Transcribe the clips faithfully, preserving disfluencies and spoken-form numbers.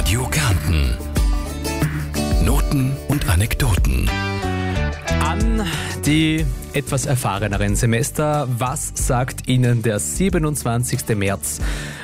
Radio Kärnten. Noten und Anekdoten. An die etwas erfahreneren Semester, was sagt Ihnen der siebenundzwanzigsten März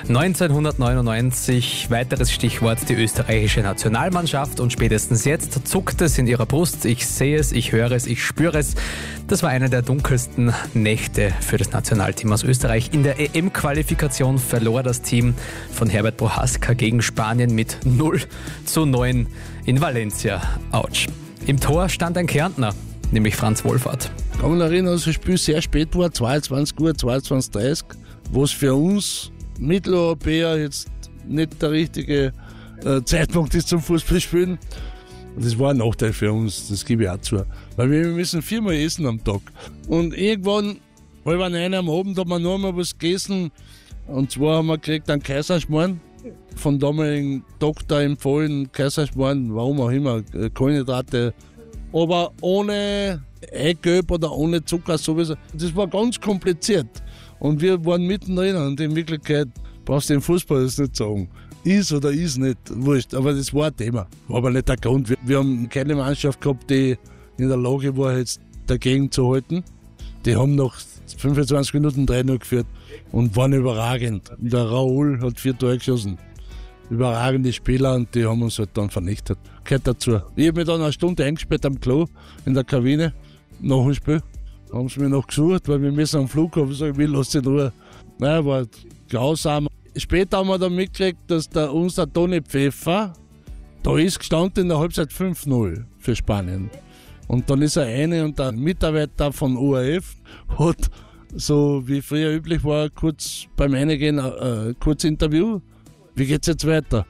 neunzehnhundertneunundneunzig? Weiteres Stichwort die österreichische Nationalmannschaft und spätestens jetzt zuckt es in ihrer Brust. Ich sehe es, ich höre es, ich spüre es. Das war eine der dunkelsten Nächte für das Nationalteam aus Österreich. In der E M-Qualifikation verlor das Team von Herbert Prohaska gegen Spanien mit null zu neun in Valencia. Autsch. Im Tor stand ein Kärntner, nämlich Franz Wohlfahrt. Ich kann mich erinnern, dass das Spiel sehr spät war, zweiundzwanzig Uhr, zweiundzwanzig Uhr dreißig, was für uns Mitteleuropäer jetzt nicht der richtige äh, Zeitpunkt ist zum Fußballspielen. Das war ein Nachteil für uns, das gebe ich auch zu. Weil wir müssen viermal essen am Tag. Und irgendwann, halb neun am Abend, haben wir noch einmal was gegessen. Und zwar haben wir gekriegt einen Kaiserschmarrn, von damaligen Doktor empfohlen, Kaiserschmarrn, warum auch immer, Kohlenhydrate, aber ohne Eigelb oder ohne Zucker sowieso. Das war ganz kompliziert. Und wir waren mittendrin und in Wirklichkeit brauchst du den Fußball das nicht sagen. Ist oder ist nicht, wurscht. Aber das war ein Thema. War aber nicht der Grund. Wir, wir haben keine Mannschaft gehabt, die in der Lage war, jetzt dagegen zu halten. Die haben nach fünfundzwanzig Minuten drei null geführt und waren überragend. Der Raoul hat vier Tore geschossen. Überragende Spieler und die haben uns halt dann vernichtet. Gehört dazu. Ich habe mich dann eine Stunde eingesperrt am Klo in der Kabine nach dem Spiel. Haben sie mich noch gesucht, weil wir müssen am Flughafen sagen, ich will, lass dich in Ruhe. Nein, war grausam. Später haben wir dann mitgekriegt, dass der, unser Toni Pfeffer, da ist gestanden in der Halbzeit fünf null für Spanien. Und dann ist er eine und der Mitarbeiter von O R F hat, so wie früher üblich war, kurz beim Eingehen ein äh, kurzes Interview. Wie geht's jetzt weiter?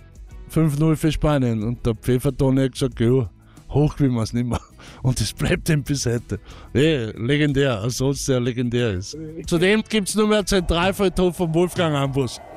fünf null für Spanien. Und der Pfeffer-Toni hat gesagt, ja, hoch will man es nicht mehr. Und das bleibt ihm bis heute. Hey, legendär, ein Satz, der legendär ist. Zudem gibt es nur mehr einen Zentralfriedhof vom Wolfgang Ambus.